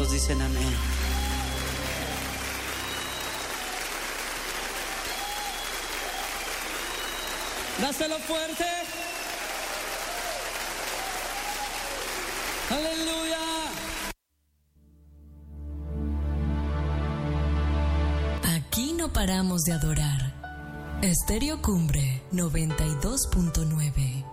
¿Cuántos dicen amén? Dáselo fuerte. Aleluya. Aquí no paramos de adorar. Estéreo Cumbre 92.9.